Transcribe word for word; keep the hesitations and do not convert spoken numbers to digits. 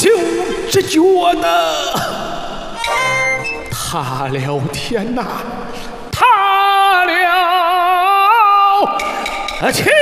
袖之绝呢？塌了天哪！塌了天！